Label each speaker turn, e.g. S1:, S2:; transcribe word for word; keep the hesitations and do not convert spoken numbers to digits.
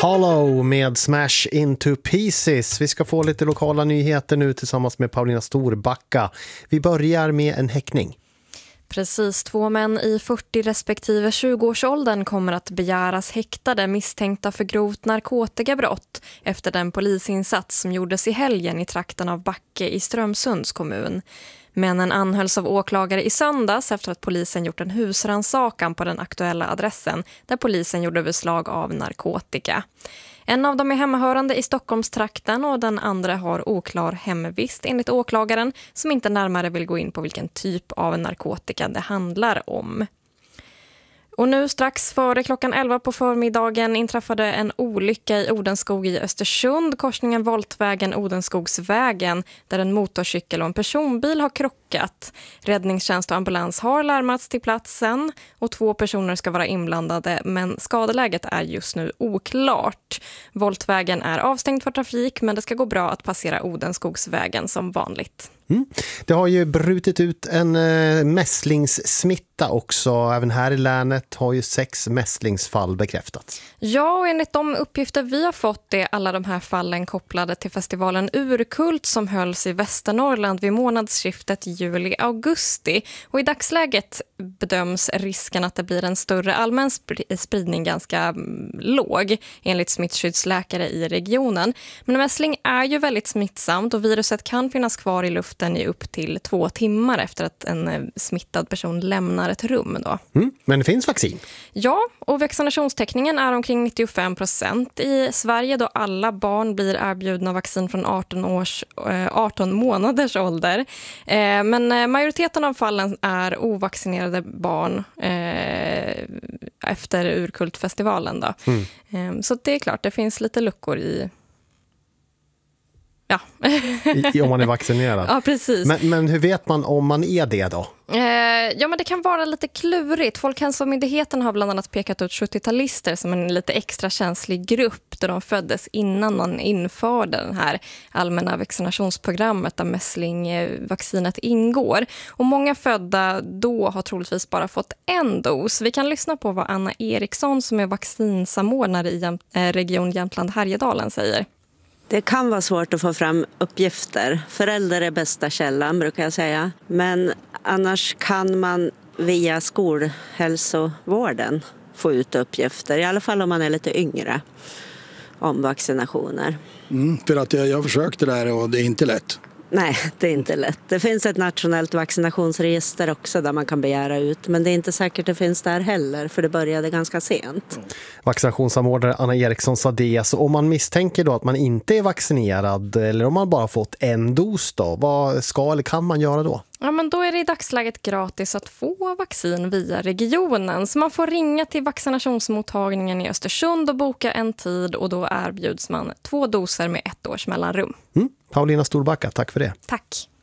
S1: Hollow med Smash Into Pieces. Vi ska få lite lokala nyheter nu tillsammans med Paulina Storbacka. Vi börjar med en häktning.
S2: Precis, två män i fyrtio respektive tjugo-årsåldern kommer att begäras häktade misstänkta för grovt narkotikabrott efter den polisinsats som gjordes i helgen i trakten av Backe i Strömsunds kommun. Männen anhölls av åklagare i söndags efter att polisen gjort en husrannsakan på den aktuella adressen där polisen gjorde beslag av narkotika. En av dem är hemmahörande i Stockholmstrakten och den andra har oklar hemvist enligt åklagaren som inte närmare vill gå in på vilken typ av narkotika det handlar om. Och nu strax före klockan elva på förmiddagen inträffade en olycka i Odenskog i Östersund, korsningen Voltvägen Odenskogsvägen, där en motorcykel och en personbil har krockat. Räddningstjänst och ambulans har larmats till platsen och två personer ska vara inblandade, men skadeläget är just nu oklart. Voltvägen är avstängd för trafik, men det ska gå bra att passera Odenskogsvägen som vanligt.
S1: Mm. Det har ju brutit ut en äh, mässlingssmitta också. Även här i länet har ju sex mässlingsfall bekräftats.
S2: Ja, och enligt de uppgifter vi har fått är alla de här fallen kopplade till festivalen Urkult som hölls i Västernorrland vid månadsskiftet juli-augusti. Och i dagsläget bedöms risken att det blir en större allmän spridning ganska mm, låg enligt smittskyddsläkare i regionen. Men mässling är ju väldigt smittsamt och viruset kan finnas kvar i luften i upp till två timmar efter att en smittad person lämnar ett rum. Då.
S1: Mm, men det finns vaccin?
S2: Ja, och vaccinationstäckningen är omkring nittiofem procent i Sverige då alla barn blir erbjudna vaccin från arton, års, arton månaders ålder. Men majoriteten av fallen är ovaccinerade barn efter Urkultfestivalen. Då. Mm. Så det är klart, det finns lite luckor i Ja.
S1: I, om man är vaccinerad.
S2: Ja, precis.
S1: Men, men hur vet man om man är det då?
S2: Eh, ja, men det kan vara lite klurigt. Folkhälsomyndigheten har bland annat pekat ut sjuttio-talister som en lite extra känslig grupp där de föddes innan man införde den här allmänna vaccinationsprogrammet där mässlingvaccinet ingår. Och många födda då har troligtvis bara fått en dos. Vi kan lyssna på vad Anna Eriksson som är vaccinsamordnare i Jäm- Region Jämtland-Härjedalen säger.
S3: Det kan vara svårt att få fram uppgifter. Föräldrar är bästa källan brukar jag säga. Men annars kan man via skolhälsovården få ut uppgifter. I alla fall om man är lite yngre om vaccinationer.
S4: Mm, för att jag, jag försökte där och det är inte lätt.
S3: Nej, det är inte lätt. Det finns ett nationellt vaccinationsregister också där man kan begära ut. Men det är inte säkert det finns där heller för det började ganska sent.
S1: Vaccinationssamordnare Anna Eriksson sa det. Så om man misstänker då att man inte är vaccinerad eller om man bara fått en dos då, vad ska eller kan man göra då?
S2: Ja, men då är det i dagsläget gratis att få vaccin via regionen. Så man får ringa till vaccinationsmottagningen i Östersund och boka en tid och då erbjuds man två doser med ett års mellanrum.
S1: Mm. Paulina Storbacka, tack för det.
S2: Tack.